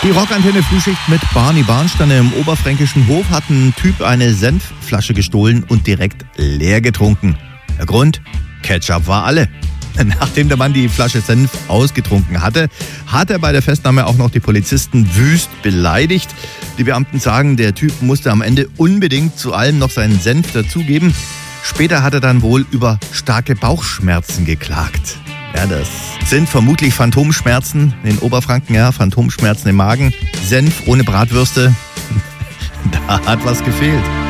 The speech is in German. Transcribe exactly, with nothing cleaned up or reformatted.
Die Rockantenne Frühschicht mit Barney Barnsteiner im oberfränkischen Hof hat ein Typ eine Senfflasche gestohlen und direkt leer getrunken. Der Grund? Ketchup war alle. Nachdem der Mann die Flasche Senf ausgetrunken hatte, hat er bei der Festnahme auch noch die Polizisten wüst beleidigt. Die Beamten sagen, der Typ musste am Ende unbedingt zu allem noch seinen Senf dazugeben. Später hat er dann wohl über starke Bauchschmerzen geklagt. Ja, das sind vermutlich Phantomschmerzen in Oberfranken, ja, Phantomschmerzen im Magen. Senf ohne Bratwürste, da hat was gefehlt.